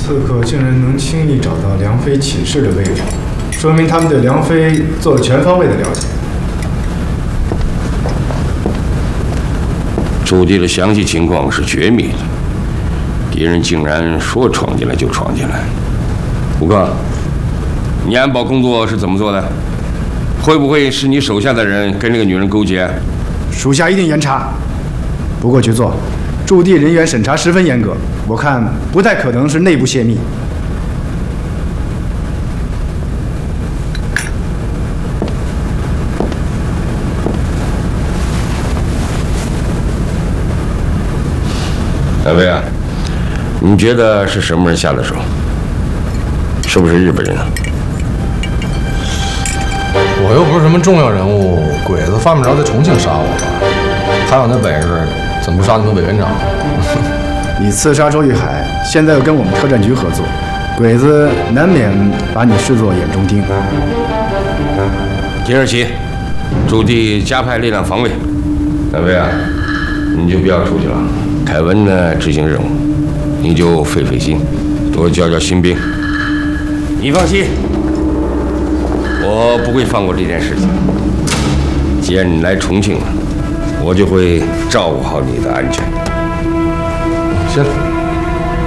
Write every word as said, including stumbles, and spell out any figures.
刺客竟然能轻易找到梁妃寝室的位置，说明他们对梁妃做了全方位的了解。 驻地的详细情况是绝密的，敌人竟然说闯进来就闯进来。吴哥，你安保工作是怎么做的？会不会是你手下的人跟这个女人勾结？ 属下一定严查。不过局座，驻地人员审查十分严格，我看不太可能是内部泄密。 大卫啊，你觉得是什么人下的手？是不是日本人啊？ 我又不是什么重要人物，鬼子犯不着在重庆杀我吧？他有那本事，怎么不杀你们委员长？ 你刺杀周玉海，现在又跟我们特战局合作，鬼子难免把你视作眼中钉。 今日起，驻地加派力量防卫。大卫啊，你就不要出去了。凯文呢，执行任务，你就费费心，多教教新兵。你放心，我不会放过这件事情。既然你来重庆了，我就会照顾好你的安全。 行。